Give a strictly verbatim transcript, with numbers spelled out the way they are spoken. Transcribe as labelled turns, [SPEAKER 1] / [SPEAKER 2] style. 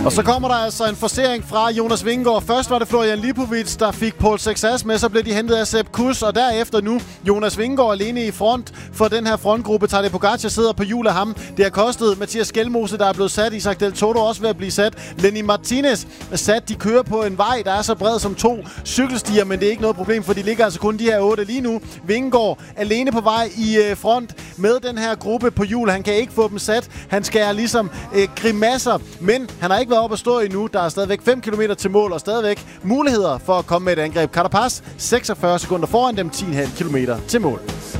[SPEAKER 1] Og så kommer der altså en forcering fra Jonas Vingegaard. Først var det Florian Lipovic, der fik Paul Sexas med, så blev de hentet af Sepp Kuss, og derefter nu Jonas Vingegaard alene i front for den her frontgruppe. Tadej Pogacar sidder på hjul af ham. Det har kostet Mathias Skelmose, der er blevet sat. Isaac Del Toro også ved at blive sat. Lenny Martinez er sat. De kører på en vej, der er så bred som to cykelstier, men det er ikke noget problem, for de ligger altså kun de her otte lige nu. Vingegaard alene på vej i øh, front med den her gruppe på hjul. Han kan ikke få dem sat. Han skærer ligesom øh, grimasser, men han har ikke været oppe at stå endnu. Der er stadigvæk fem kilometer til mål, og stadigvæk muligheder for at komme med et angreb. Carapaz seksogfyrre sekunder foran dem, ti komma fem kilometer til mål.